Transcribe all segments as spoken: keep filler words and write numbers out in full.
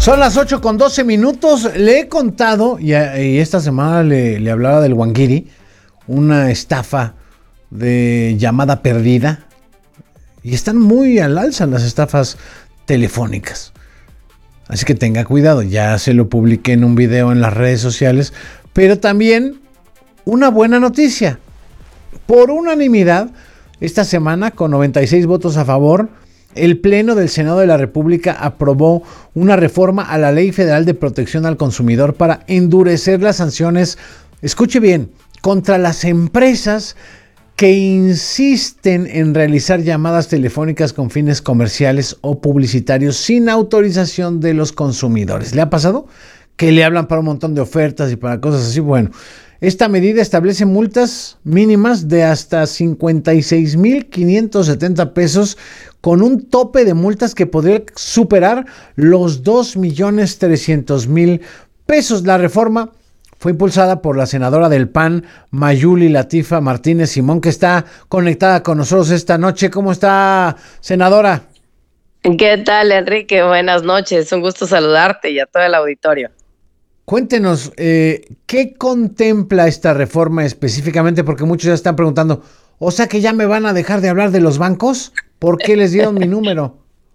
Son las ocho con doce minutos. Le he contado, y, y esta semana le, le hablaba del Wangiri, una estafa de llamada perdida. Y están muy al alza las estafas telefónicas. Así que tenga cuidado. Ya se lo publiqué en un video en las redes sociales. Pero también una buena noticia. Por unanimidad, esta semana, con noventa y seis votos a favor, el Pleno del Senado de la República aprobó una reforma a la Ley Federal de Protección al Consumidor para endurecer las sanciones, escuche bien, contra las empresas que insisten en realizar llamadas telefónicas con fines comerciales o publicitarios sin autorización de los consumidores. ¿Le ha pasado? Que le hablan para un montón de ofertas y para cosas así. Bueno, esta medida establece multas mínimas de hasta cincuenta y seis mil quinientos setenta pesos, con un tope de multas que podría superar los dos millones trescientos mil pesos. La reforma fue impulsada por la senadora del P A N, Mayuli Latifa Martínez Simón, que está conectada con nosotros esta noche. ¿Cómo está, senadora? ¿Qué tal, Enrique? Buenas noches. Un gusto saludarte y a todo el auditorio. Cuéntenos, eh, ¿qué contempla esta reforma específicamente? Porque muchos ya están preguntando, o sea que ya me van a dejar de hablar de los bancos, ¿por qué les dieron mi número?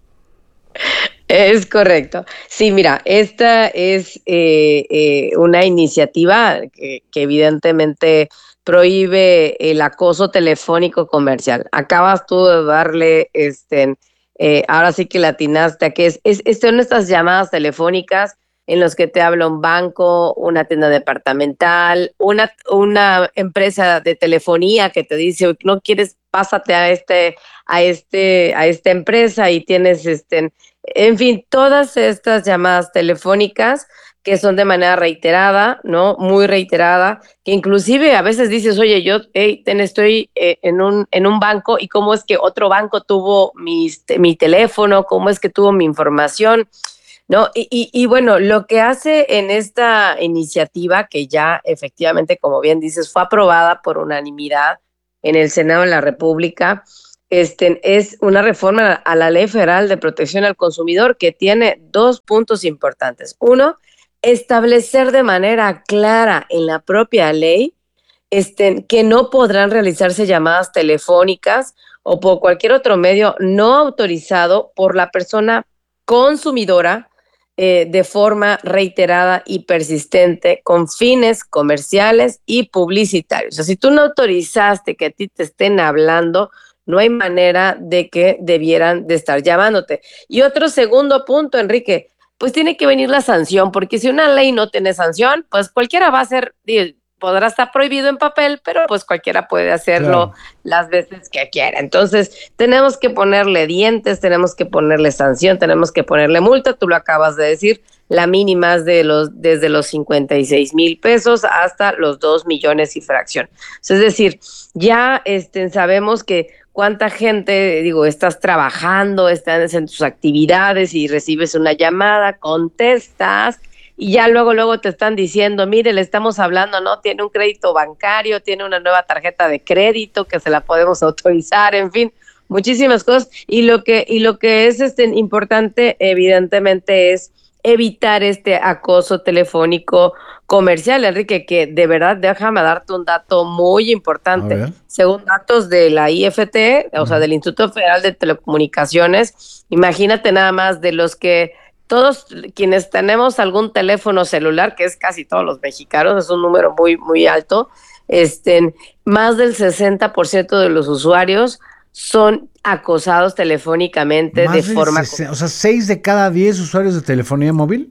Es correcto. Sí, mira, esta es eh, eh, una iniciativa que, que evidentemente prohíbe el acoso telefónico comercial. Acabas tú de darle, este, eh, ahora sí que latinaste a que es, es, es, son estas llamadas telefónicas en los que te habla un banco, una tienda departamental, una, una empresa de telefonía que te dice, no quieres, pásate a este, a este, a esta empresa y tienes este, en fin, todas estas llamadas telefónicas que son de manera reiterada, ¿no? Muy reiterada, que inclusive a veces dices, oye, yo hey, ten, estoy eh, en un en un banco y cómo es que otro banco tuvo mi, mi teléfono, cómo es que tuvo mi información. No, y, y, y bueno, lo que hace en esta iniciativa, que ya efectivamente, como bien dices, fue aprobada por unanimidad en el Senado de la República, este, es una reforma a la Ley Federal de Protección al Consumidor que tiene dos puntos importantes. Uno, establecer de manera clara en la propia ley este, que no podrán realizarse llamadas telefónicas o por cualquier otro medio no autorizado por la persona consumidora Eh, de forma reiterada y persistente con fines comerciales y publicitarios. O sea, si tú no autorizaste que a ti te estén hablando, no hay manera de que debieran de estar llamándote. Y otro segundo punto, Enrique, pues tiene que venir la sanción, porque si una ley no tiene sanción, pues cualquiera va a ser, podrá estar prohibido en papel, pero pues cualquiera puede hacerlo, claro, las veces que quiera. Entonces, tenemos que ponerle dientes, tenemos que ponerle sanción, tenemos que ponerle multa, tú lo acabas de decir, la mínima es de los, desde los cincuenta y seis mil pesos hasta los dos millones y fracción. Es decir, ya este, sabemos que cuánta gente, digo, estás trabajando, estás en tus actividades y recibes una llamada, contestas, y ya luego, luego te están diciendo, mire, le estamos hablando, ¿no? Tiene un crédito bancario, tiene una nueva tarjeta de crédito que se la podemos autorizar, en fin, muchísimas cosas. Y lo que, y lo que es este importante, evidentemente, es evitar este acoso telefónico comercial, Enrique, que de verdad, déjame darte un dato muy importante. Según datos de la I F T, o uh-huh. sea, del Instituto Federal de Telecomunicaciones, imagínate nada más de los que todos quienes tenemos algún teléfono celular, que es casi todos los mexicanos, es un número muy, muy alto, este, más del sesenta por ciento de los usuarios son acosados telefónicamente de forma... sesenta, o sea, seis de cada diez usuarios de telefonía móvil.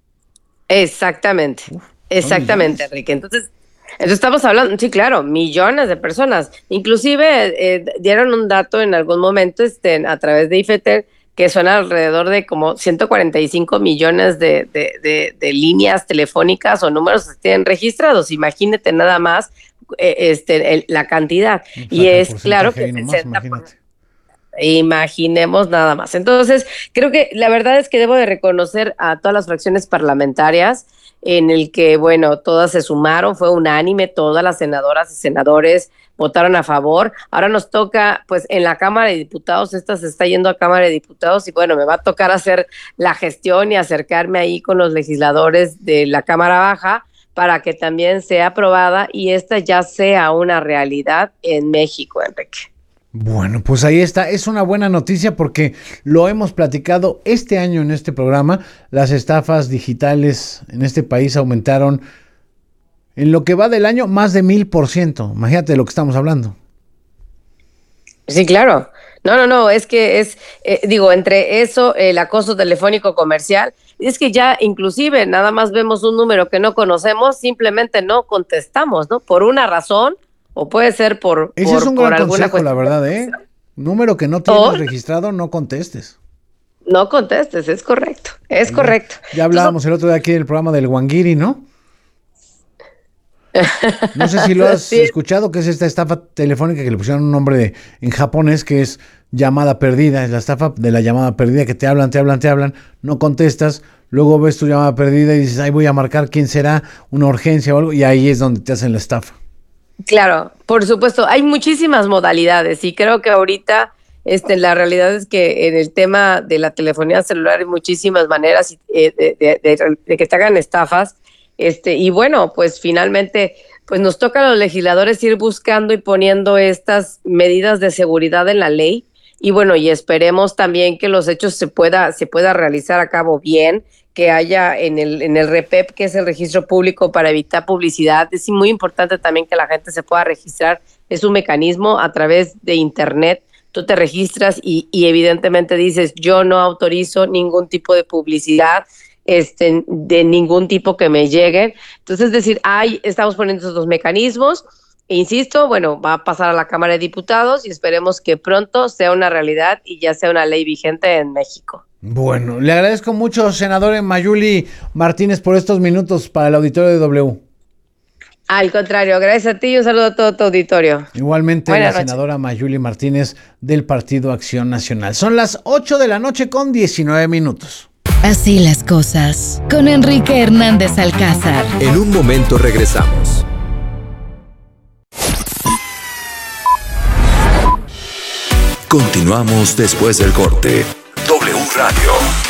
Exactamente, Uf, exactamente, Enrique. Entonces, entonces estamos hablando, sí, claro, millones de personas. Inclusive eh, dieron un dato en algún momento este, a través de I F T, que son alrededor de como ciento cuarenta y cinco millones de, de, de, de líneas telefónicas o números que tienen registrados. Imagínate nada más eh, este, el, la cantidad. Y es claro que el sesenta por ciento, Imaginemos nada más. Entonces, creo que la verdad es que debo de reconocer a todas las fracciones parlamentarias en el que, bueno, todas se sumaron, fue unánime, todas las senadoras y senadores votaron a favor. Ahora nos toca, pues, en la Cámara de Diputados, esta se está yendo a Cámara de Diputados y, bueno, me va a tocar hacer la gestión y acercarme ahí con los legisladores de la Cámara Baja para que también sea aprobada y esta ya sea una realidad en México, Enrique. Bueno, pues ahí está, es una buena noticia porque lo hemos platicado este año en este programa, las estafas digitales en este país aumentaron en lo que va del año más de mil por ciento, imagínate de lo que estamos hablando. Sí, claro, no, no, no, es que es, eh, digo, entre eso, el acoso telefónico comercial, es que ya inclusive nada más vemos un número que no conocemos, simplemente no contestamos, ¿no? Por una razón. O puede ser por, Ese por, es un por gran alguna consejo, la verdad, ¿eh? Número que no tienes oh, registrado, no contestes. No contestes, es correcto, es ya, correcto. Ya hablábamos Entonces, el otro día aquí del programa del Wangiri, ¿no? No sé si lo has sí. escuchado, que es esta estafa telefónica que le pusieron un nombre de, en japonés, que es llamada perdida, es la estafa de la llamada perdida, que te hablan, te hablan, te hablan, no contestas, luego ves tu llamada perdida y dices, ay, voy a marcar quién será, una urgencia o algo, y ahí es donde te hacen la estafa. Claro, por supuesto, hay muchísimas modalidades y creo que ahorita este, la realidad es que en el tema de la telefonía celular hay muchísimas maneras de, de, de, de que te hagan estafas este, y bueno, pues finalmente pues nos toca a los legisladores ir buscando y poniendo estas medidas de seguridad en la ley y bueno, y esperemos también que los hechos se pueda, se pueda realizar a cabo bien, que haya en el en el R P E P, que es el registro público para evitar publicidad. Es muy importante también que la gente se pueda registrar. Es un mecanismo a través de internet. Tú te registras y, y evidentemente dices, yo no autorizo ningún tipo de publicidad, este, de ningún tipo que me llegue. Entonces, es decir, hay, estamos poniendo esos dos mecanismos. E insisto, bueno, va a pasar a la Cámara de Diputados y esperemos que pronto sea una realidad y ya sea una ley vigente en México. Bueno, le agradezco mucho, senadora Mayuli Martínez, por estos minutos para el auditorio de W. Al contrario, gracias a ti y un saludo a todo tu auditorio. Igualmente, Buenas la noches. Senadora Mayuli Martínez del Partido Acción Nacional. Son las ocho de la noche con diecinueve minutos. Así las cosas, con Enrique Hernández Alcázar. En un momento regresamos. Continuamos después del corte. W Radio.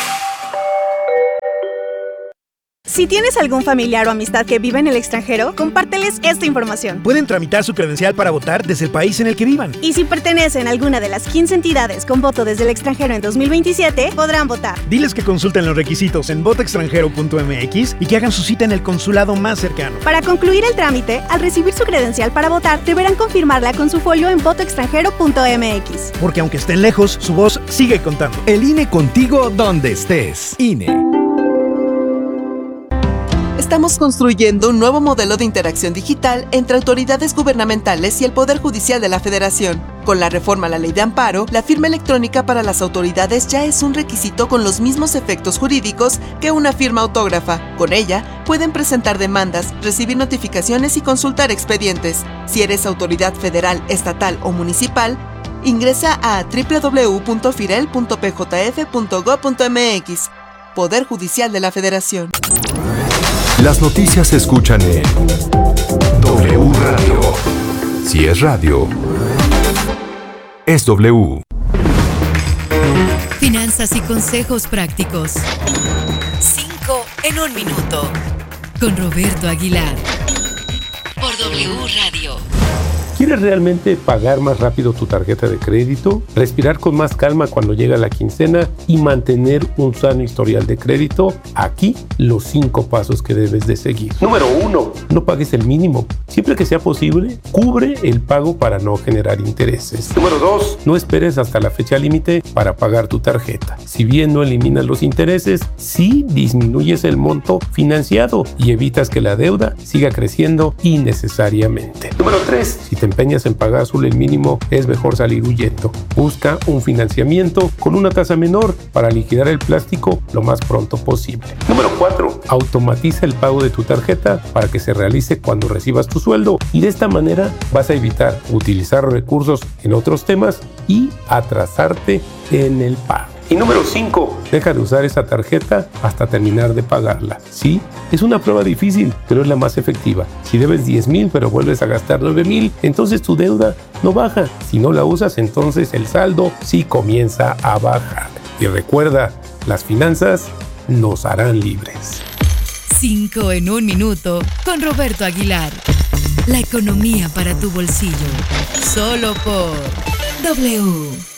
Si tienes algún familiar o amistad que vive en el extranjero, compárteles esta información. Pueden tramitar su credencial para votar desde el país en el que vivan. Y si pertenecen a alguna de las quince entidades con voto desde el extranjero en dos mil veintisiete, podrán votar. Diles que consulten los requisitos en voto extranjero punto m x y que hagan su cita en el consulado más cercano. Para concluir el trámite, al recibir su credencial para votar, deberán confirmarla con su folio en voto extranjero punto m x. Porque aunque estén lejos, su voz sigue contando. El I N E contigo donde estés. I N E. Estamos construyendo un nuevo modelo de interacción digital entre autoridades gubernamentales y el Poder Judicial de la Federación. Con la reforma a la Ley de Amparo, la firma electrónica para las autoridades ya es un requisito con los mismos efectos jurídicos que una firma autógrafa. Con ella, pueden presentar demandas, recibir notificaciones y consultar expedientes. Si eres autoridad federal, estatal o municipal, ingresa a doble u doble u doble u punto firel punto p j f punto gob punto m x. Poder Judicial de la Federación. Las noticias se escuchan en W Radio. Si es radio, es W. Finanzas y consejos prácticos. Cinco en un minuto. Con Roberto Aguilar. Por W Radio. ¿Quieres realmente pagar más rápido tu tarjeta de crédito, respirar con más calma cuando llega la quincena y mantener un sano historial de crédito? Aquí los cinco pasos que debes de seguir. Número uno, no pagues el mínimo. Siempre que sea posible, cubre el pago para no generar intereses. Número dos, no esperes hasta la fecha límite para pagar tu tarjeta. Si bien no eliminas los intereses, sí disminuyes el monto financiado y evitas que la deuda siga creciendo innecesariamente. Número tres, si te empeñas en pagar solo el mínimo, es mejor salir huyendo. Busca un financiamiento con una tasa menor para liquidar el plástico lo más pronto posible. Número cuatro. Automatiza el pago de tu tarjeta para que se realice cuando recibas tu sueldo, y de esta manera vas a evitar utilizar recursos en otros temas y atrasarte en el pago. Y número cinco, deja de usar esa tarjeta hasta terminar de pagarla. Sí, es una prueba difícil, pero es la más efectiva. Si debes diez mil pero vuelves a gastar nueve mil, entonces tu deuda no baja. Si no la usas, entonces el saldo sí comienza a bajar. Y recuerda, las finanzas nos harán libres. cinco en un minuto con Roberto Aguilar. La economía para tu bolsillo. Solo por W.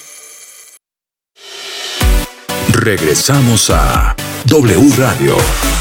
Regresamos a W Radio.